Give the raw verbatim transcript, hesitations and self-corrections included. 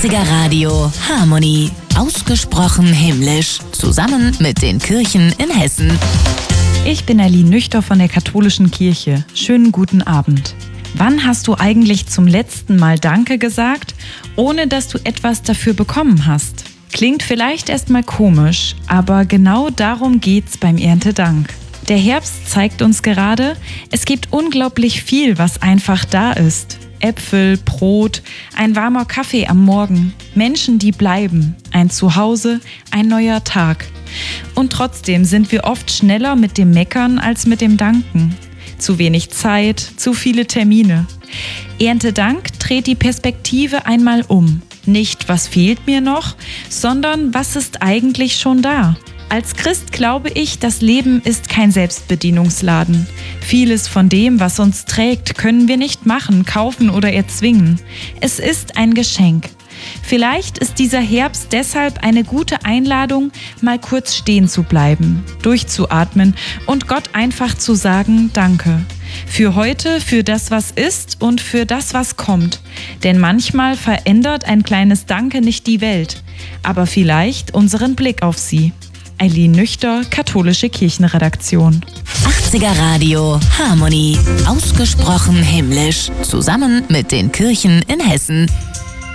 achtziger Radio Harmonie. Ausgesprochen himmlisch. Zusammen mit den Kirchen in Hessen. Ich bin Aline Nüchter von der Katholischen Kirche. Schönen guten Abend. Wann hast du eigentlich zum letzten Mal Danke gesagt, ohne dass du etwas dafür bekommen hast? Klingt vielleicht erstmal komisch, aber genau darum geht's beim Erntedank. Der Herbst zeigt uns gerade, es gibt unglaublich viel, was einfach da ist. Äpfel, Brot, ein warmer Kaffee am Morgen, Menschen, die bleiben, ein Zuhause, ein neuer Tag. Und trotzdem sind wir oft schneller mit dem Meckern als mit dem Danken. Zu wenig Zeit, zu viele Termine. Erntedank dreht die Perspektive einmal um. Nicht, was fehlt mir noch, sondern was ist eigentlich schon da? Als Christ glaube ich, das Leben ist kein Selbstbedienungsladen. Vieles von dem, was uns trägt, können wir nicht machen, kaufen oder erzwingen. Es ist ein Geschenk. Vielleicht ist dieser Herbst deshalb eine gute Einladung, mal kurz stehen zu bleiben, durchzuatmen und Gott einfach zu sagen, danke. Für heute, für das, was ist und für das, was kommt. Denn manchmal verändert ein kleines Danke nicht die Welt, aber vielleicht unseren Blick auf sie. Aline Nüchter, Katholische Kirchenredaktion. achtziger Radio Harmonie. Ausgesprochen himmlisch. Zusammen mit den Kirchen in Hessen.